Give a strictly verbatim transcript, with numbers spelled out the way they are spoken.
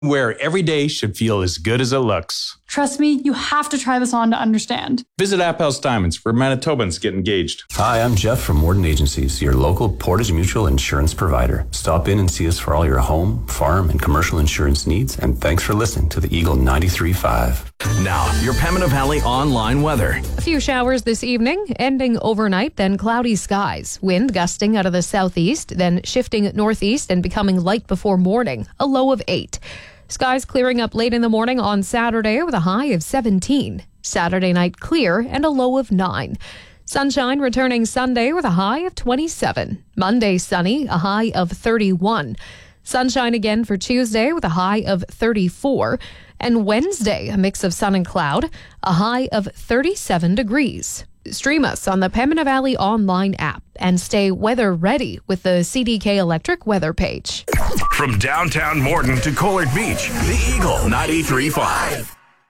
where every day should feel as good as it looks. Trust me, you have to try this on to understand. Visit Appel's Diamonds where Manitobans get engaged. Hi, I'm Jeff from Warden Agencies, your local Portage Mutual insurance provider. Stop in and see us for all your home, farm, and commercial insurance needs, and thanks for listening to the Eagle ninety-three point five. Now, your Pembina Valley online weather. A few showers this evening, ending overnight, then cloudy skies. Wind gusting out of the southeast, then shifting northeast and becoming light before morning, a low of eight. Skies clearing up late in the morning on Saturday with a high of seventeen. Saturday night clear and a low of nine. Sunshine returning Sunday with a high of twenty-seven. Monday sunny, a high of thirty-one. Sunshine again for Tuesday with a high of thirty-four. And Wednesday, a mix of sun and cloud, a high of thirty-seven degrees. Stream us on the Pembina Valley online app and stay weather ready with the C D K Electric weather page. From downtown Morden to Collard Beach, the Eagle ninety-three point five.